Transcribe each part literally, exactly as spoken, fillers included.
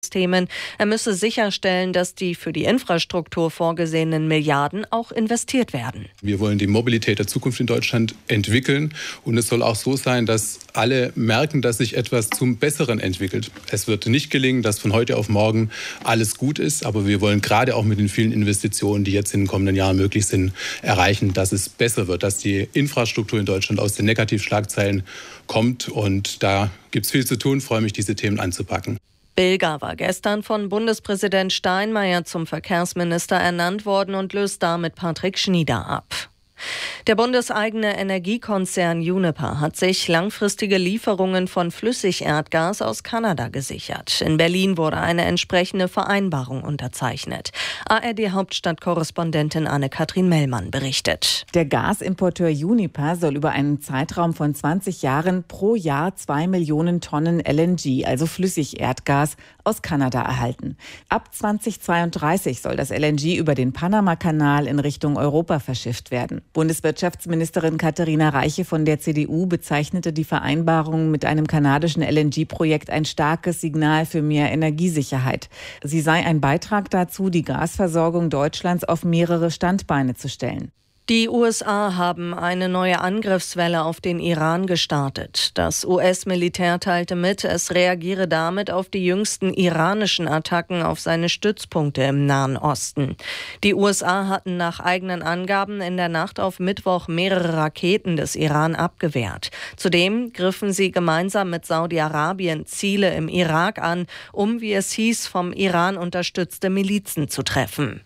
Themen. Er müsse sicherstellen, dass die für die Infrastruktur vorgesehenen Milliarden auch investiert werden. Wir wollen die Mobilität der Zukunft in Deutschland entwickeln und es soll auch so sein, dass alle merken, dass sich etwas zum Besseren entwickelt. Es wird nicht gelingen, dass von heute auf morgen alles gut ist, aber wir wollen gerade auch mit den vielen Investitionen, die jetzt in den kommenden Jahren möglich sind, erreichen, dass es besser wird, dass die Infrastruktur in Deutschland aus den Negativschlagzeilen kommt und da gibt es viel zu tun. Ich freue mich, diese Themen anzupacken. Bilger war gestern von Bundespräsident Steinmeier zum Verkehrsminister ernannt worden und löst damit Patrick Schnieder ab. Der bundeseigene Energiekonzern Uniper hat sich langfristige Lieferungen von Flüssigerdgas aus Kanada gesichert. In Berlin wurde eine entsprechende Vereinbarung unterzeichnet. A R D-Hauptstadtkorrespondentin Anne-Kathrin Mellmann berichtet. Der Gasimporteur Uniper soll über einen Zeitraum von zwanzig Jahren pro Jahr zwei Millionen Tonnen L N G, also Flüssigerdgas, aus Kanada erhalten. Ab zweitausendzweiunddreißig soll das L N G über den Panama-Kanal in Richtung Europa verschifft werden. Bundeswirtschaftsministerin Katharina Reiche von der C D U bezeichnete die Vereinbarung mit einem kanadischen L N G-Projekt ein starkes Signal für mehr Energiesicherheit. Sie sei ein Beitrag dazu, die Gasversorgung Deutschlands auf mehrere Standbeine zu stellen. Die U S A haben eine neue Angriffswelle auf den Iran gestartet. Das U S-Militär teilte mit, es reagiere damit auf die jüngsten iranischen Attacken auf seine Stützpunkte im Nahen Osten. Die U S A hatten nach eigenen Angaben in der Nacht auf Mittwoch mehrere Raketen des Iran abgewehrt. Zudem griffen sie gemeinsam mit Saudi-Arabien Ziele im Irak an, um, wie es hieß, vom Iran unterstützte Milizen zu treffen.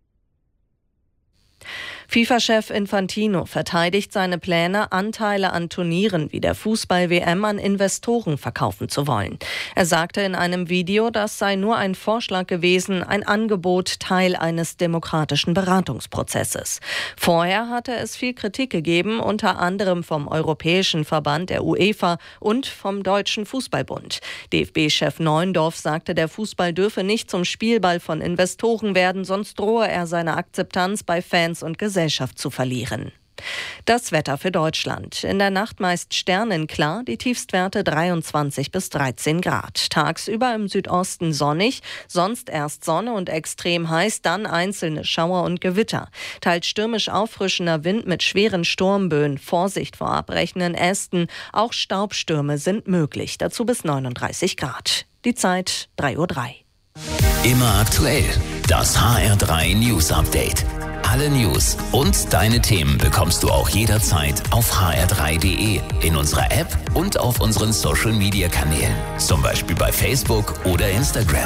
FIFA-Chef Infantino verteidigt seine Pläne, Anteile an Turnieren wie der Fußball-W M an Investoren verkaufen zu wollen. Er sagte in einem Video, das sei nur ein Vorschlag gewesen, ein Angebot, Teil eines demokratischen Beratungsprozesses. Vorher hatte es viel Kritik gegeben, unter anderem vom Europäischen Verband der UEFA und vom Deutschen Fußballbund. D F B-Chef Neuendorf sagte, der Fußball dürfe nicht zum Spielball von Investoren werden, sonst drohe er seine Akzeptanz bei Fans und Gesellschaft zu verlieren. Das Wetter für Deutschland. In der Nacht meist sternenklar, die Tiefstwerte dreiundzwanzig bis dreizehn Grad. Tagsüber im Südosten sonnig, sonst erst Sonne und extrem heiß, dann einzelne Schauer und Gewitter. Teils stürmisch auffrischender Wind mit schweren Sturmböen, Vorsicht vor abbrechenden Ästen, auch Staubstürme sind möglich, dazu bis neununddreißig Grad. Die Zeit drei Uhr drei. Immer aktuell, das H R drei News Update. Alle News und deine Themen bekommst du auch jederzeit auf h r drei punkt d e, in unserer App und auf unseren Social-Media-Kanälen, zum Beispiel bei Facebook oder Instagram.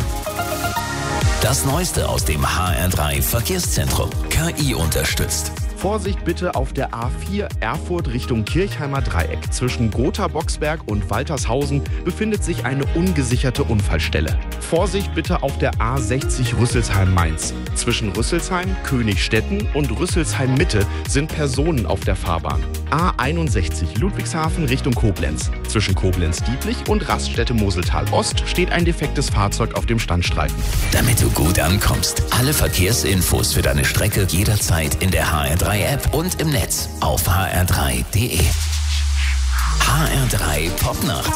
Das Neueste aus dem H R drei Verkehrszentrum, K I unterstützt. Vorsicht bitte auf der A vier Erfurt Richtung Kirchheimer Dreieck. Zwischen Gotha-Boxberg und Waltershausen befindet sich eine ungesicherte Unfallstelle. Vorsicht bitte auf der A sechzig Rüsselsheim-Mainz. Zwischen Rüsselsheim, Königstetten und Rüsselsheim-Mitte sind Personen auf der Fahrbahn. A einundsechzig Ludwigshafen Richtung Koblenz. Zwischen Koblenz-Dieblich und Raststätte-Moseltal-Ost steht ein defektes Fahrzeug auf dem Standstreifen. Damit du gut ankommst, alle Verkehrsinfos für deine Strecke jederzeit in der H R drei App und im Netz auf h r drei punkt d e. H R drei Popnacht.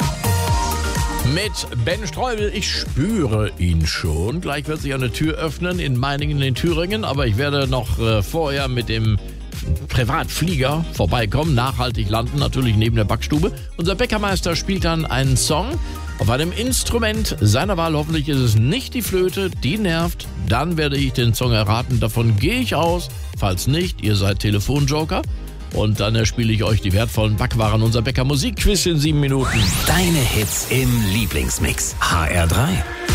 Mit Ben Streubel, ich spüre ihn schon. Gleich wird sich eine Tür öffnen in Meiningen in Thüringen, aber ich werde noch äh, vorher mit dem Privatflieger vorbeikommen, nachhaltig landen, natürlich neben der Backstube. Unser Bäckermeister spielt dann einen Song auf einem Instrument seiner Wahl. Hoffentlich ist es nicht die Flöte, die nervt. Dann werde ich den Song erraten, davon gehe ich aus. Falls nicht, ihr seid Telefonjoker. Und dann spiele ich euch die wertvollen Backwaren unser Bäcker Musikquiz in sieben Minuten. Deine Hits im Lieblingsmix. H R drei.